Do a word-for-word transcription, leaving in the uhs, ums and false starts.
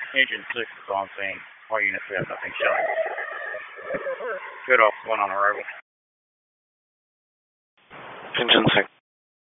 Engine six is on scene. All units, we have nothing showing. Good off, one on arrival. Engine six.